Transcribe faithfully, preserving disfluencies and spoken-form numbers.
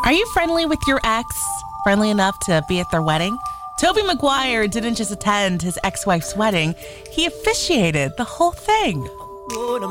Are you friendly with your ex? Friendly enough to be at their wedding? Tobey Maguire didn't just attend his ex-wife's wedding, he officiated the whole thing.